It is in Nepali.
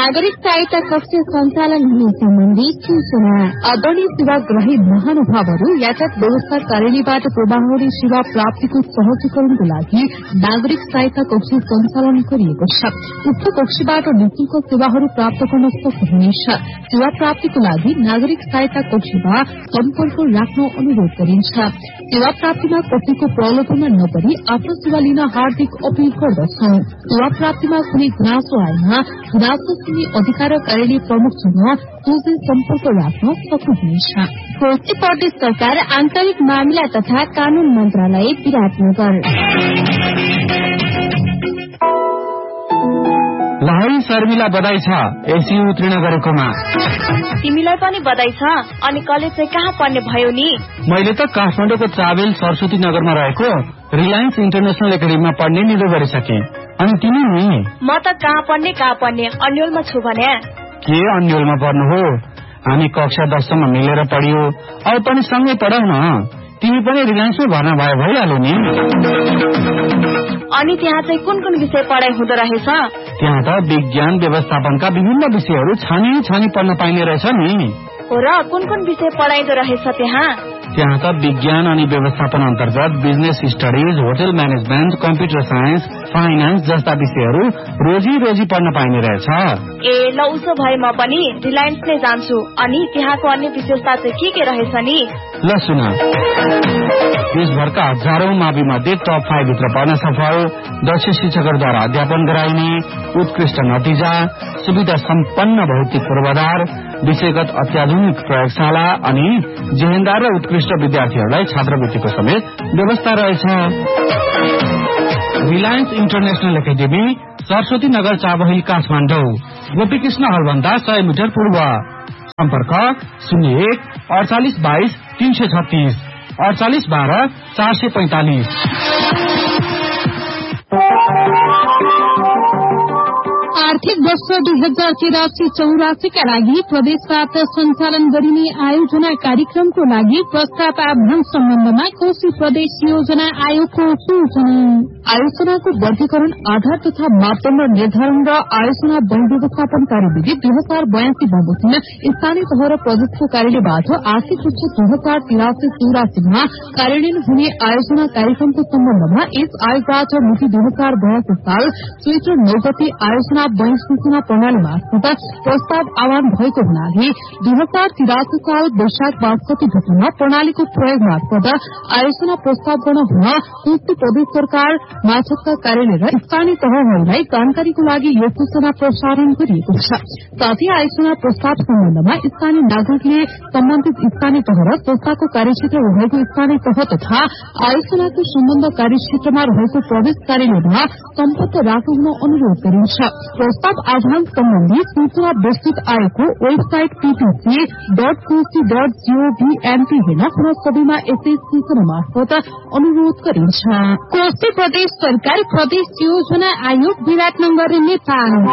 नागरिक सहायता कक्ष सञ्चालन हुने सम्बन्धी सूचना। अग्रणी सेवाग्राही महानुभावहरू यातायात व्यवस्था कार्यालयबाट प्रवाहरी सेवा प्राप्तिको सहजीकरणको लागि नागरिक सहायता कक्ष सञ्चालन गरिएको छ। उक्त कक्षबाट निशुल्क सेवाहरू प्राप्त गर्न सक्नुहुनेछ। सेवा प्राप्तिको लागि नागरिक सहायता कक्षमा सम्पर्क राख्न अनुरोध गरिन्छ। सेवा प्राप्तिमा कसैको प्रलोभनमा नपरी आफ्नो सेवा लिन हार्दिक अपील गर्दछौ। सेवा प्राप्तिमा कुनै गुनासो आएमा गुनासो सुन्ने अधिकार कार्यालय प्रमुखसँग सोझै सम्पर्क राख्न सक्नुहुनेछ। कोशी प्रदेश सरकार आन्तरिक मामिला तथा कानून मन्त्रालय विराटनगर। लहरी शर्मिला बधाई छ एसी उत्तीर्ण गरेकोमा। तिमीलाई पनि बधाई छ। अनि कलेज चाहिँ कहाँ पढ्ने भयो नि? मैले त काठमाडौँको चाबेल सरस्वती नगरमा रहेको रिलायन्स इन्टरनेशनल एकाडेमीमा पढ्ने निधो गरिसके। अनि तिमी नि? म त कहाँ पढ्ने अन्यलमा छु भने। के अन्यलमा पढ्नु हो? हामी कक्षा 10 सम्म मिलेर पढियो। अब पनि सँगै पढाउ न। तिमी पनि रिलायन्समा भर्ना भइहाल्यो नि। अनि त्यहाँ चाहिँ कुन कुन विषय पढाइ हुँदो रहेछ? त्यहाँ त विज्ञान व्यवस्थापनका विभिन्न विषयहरू छानी पढ्न पाइने रहेछ नि। हो र कुन कुन विषय पढाइदो रहेछ त्यहाँ? त्यहाँ त विज्ञान अनि व्यवस्थापन अन्तर्गत business studies, hotel management, computer science, finance जस्ता विषयहरू रोजी पढ्न पाइने रहेछ। ए ल उसो भए म पनि रिलायन्स नै जान्छु। अनि त्यहाँको अन्य विशेषता चाहिँ के रहेछ नि? ल सुन, देशभरका हजारौं मावि मध्ये टप 5 भित्र पढ्न सफल, दक्ष शिक्षकहरूद्वारा अध्यापन गराइने, उत्कृष्ट नतिजा, सुविधा सम्पन्न भौतिक पूर्वाधार, विषयगत अत्याधुनिक प्रयोगशाला अनि जेहेन्दार र उत्कृष्ट विद्यार्थीहरूलाई छात्रवृत्तिको समेत व्यवस्था रहेछ। Reliance international academy, Saraswati Nagar, Chabahil, Kathmandu. Gopikrishna हलभन्दा 100 metre पूर्व। सम्पर्क 01 48 22 336 48 12 445। आर्थिक वर्ष 2083-84 का लागि प्रदेशबाट सञ्चालन गरिने आयोजना कार्यक्रमको लागि प्रस्ताव आह्वान सम्बन्धमा कोशी प्रदेश योजना आयोगको सूचना। आयोजनाको वर्गीकरण, आधार तथा मापदण्ड निर्धारण र आयोजना वन व्यवस्थापन कार्यविधि 2082 बमोजिम स्थानीय तह र प्रदेशको कार्यालयबाट आर्थिक वर्ष 2083-84 मा कार्यान्वयन हुने आयोजना कार्यक्रमको सम्बन्धमा यस आयोगबाट मिति 2082 साल चैत्र 9 गते आयोजना सूचना प्रणाली मार्फत प्रस्ताव आह्वान भएको हुनाले 2083 साल वैशाख 5 गते भित्रमा प्रणालीको प्रयोग मार्फत आयोजना प्रस्ताव गर्न हुन कोशी प्रदेश सरकार माछका कार्यालय र स्थानीय तहहरूलाई जानकारीको लागि यो सूचना प्रसारण गरिएको छ। साथै आयोजना प्रस्ताव सम्बन्धमा स्थानीय नागरिकले सम्बन्धित स्थानीय तह र संस्थाको कार्यक्षेत्र रहेको स्थानीय तह तथा आयोजनाको सम्बन्ध कार्यक्षेत्रमा रहेको प्रदेश कार्यालयमा सम्पर्क राख्न अनुरोध गरिन्छ। प्रस्ताव आह्वान सम्बन्धी सूचना विस्तृत आयोगको वेबसाइट ppc.koshi.gov.np हेर्न पुनः सबैमा यसै सूचना मार्फत अनुरोध गरिन्छ। कोशी प्रदेश सरकार प्रदेश योजना आयोग विराटनगर नेपाल।